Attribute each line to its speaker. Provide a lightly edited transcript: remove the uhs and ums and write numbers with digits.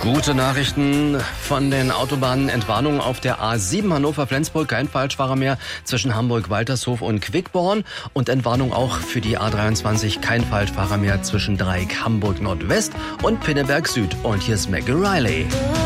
Speaker 1: Gute Nachrichten von den Autobahnen. Entwarnung auf der A7 Hannover-Flensburg. Kein Falschfahrer mehr zwischen Hamburg-Waltershof und Quickborn. Und Entwarnung auch für die A23. Kein Falschfahrer mehr zwischen Dreieck Hamburg-Nordwest und Pinneberg-Süd. Und hier ist Maggie Riley.